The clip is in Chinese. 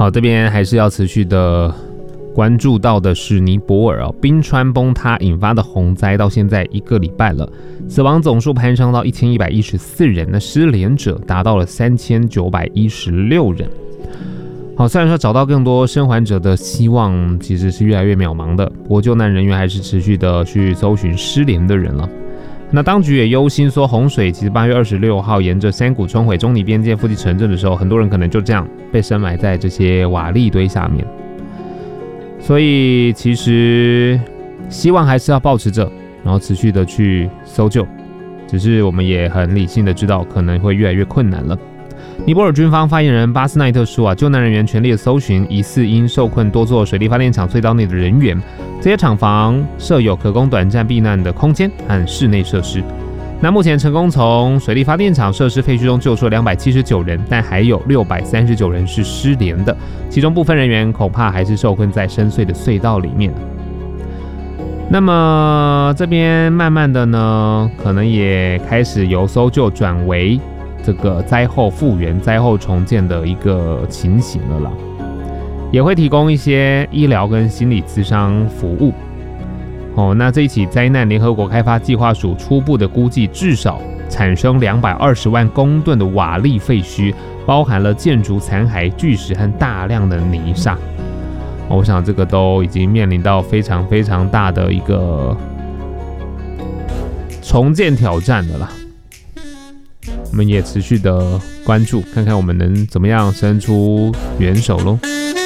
好，这边还是要持续的关注到的是尼泊尔冰川崩塌引发的洪灾，到现在1个礼拜了，死亡总数攀升到1114人，那失联者达到了3916人。好，虽然说找到更多生还者的希望其实是越来越渺茫的，不过救难人员还是持续的去搜寻失联的人了。那当局也忧心说，洪水其实8月26号沿着山谷冲毁中尼边界附近城镇的时候，很多人可能就这样被深埋在这些瓦砾堆下面。所以其实希望还是要抱持着，然后持续的去搜救，只是我们也很理性的知道可能会越来越困难了。尼泊尔军方发言人巴斯奈特说救难人员全力的搜寻疑似因受困多座水力发电厂隧道内的人员，这些厂房设有可供短暂避难的空间和室内设施。那目前成功从水力发电厂设施废墟中救出了279人，但还有639人是失联的，其中部分人员恐怕还是受困在深邃的隧道里面。那么这边慢慢的呢，可能也开始由搜救转为这个灾后复原、灾后重建的一个情形了啦，也会提供一些医疗跟心理咨商服务。那这一起灾难，联合国开发计划署初步的估计，至少产生220万公吨的瓦砾废墟，包含了建筑残骸、巨石和大量的泥沙。我想这个都已经面临到非常非常大的一个重建挑战了啦。我们也持续的关注，看看我们能怎么样伸出援手咯。